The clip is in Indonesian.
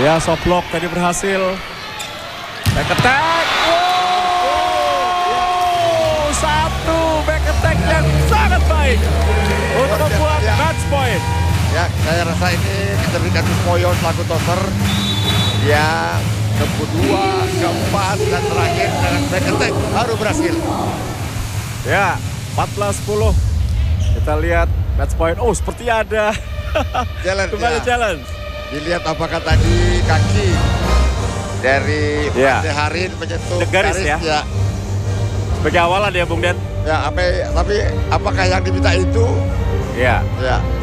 Ya, soft block tadi berhasil. Back attack. Wow, satu back attack yang sangat baik untuk membuat match point. Ya, saya rasa ini kecerdikan Kusmoyo selaku tosser. Ya, kedua, keempat, dan terakhir dengan back attack baru berhasil. Ya, 14-10. Kita lihat match point. Oh, seperti ada. Kembali challenge. Dilihat apakah tadi kaki dari Pak Harin menyentuh garis ya. Sebagai awalan ya Bung Den. Ya, tapi apakah yang diminta itu? Ya. Ya.